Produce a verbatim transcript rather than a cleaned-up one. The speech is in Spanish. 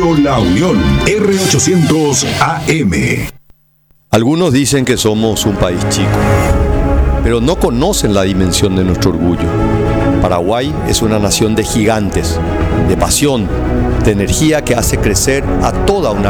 Radio La Unión, R ochocientos A M. Algunos dicen que somos un país chico, pero no conocen la dimensión de nuestro orgullo. Paraguay es una nación de gigantes, de pasión, de energía que hace crecer a toda una